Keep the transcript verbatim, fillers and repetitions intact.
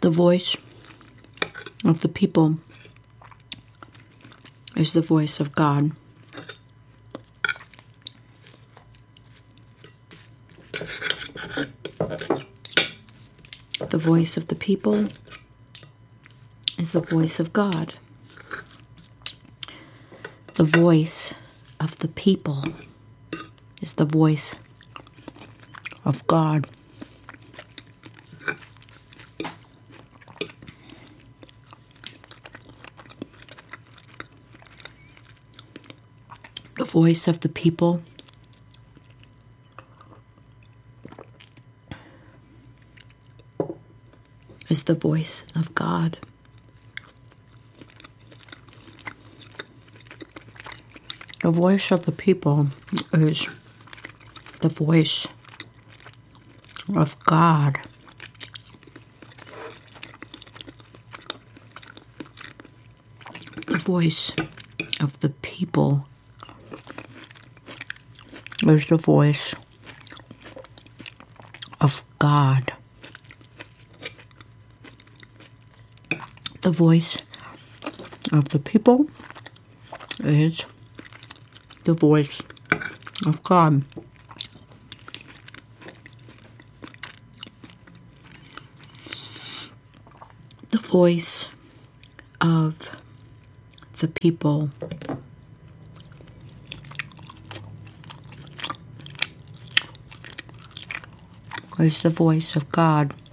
The voice of the people is the voice of God. The voice of the people is the voice of God. The voice of the people is the voice of God. The voice of the people is the voice of God. The voice of the people is the voice of God. The voice of the people is the voice of God. The voice of the people is the voice of God. The voice of the people is the voice of God.